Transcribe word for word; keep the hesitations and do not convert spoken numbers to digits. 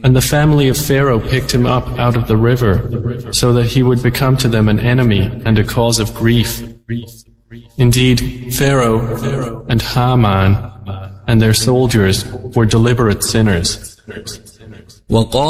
And the family of Pharaoh picked him up out of the river, so that he would become to them an enemy and a cause of grief. Indeed, Pharaoh and Haman and their soldiers were deliberate sinners.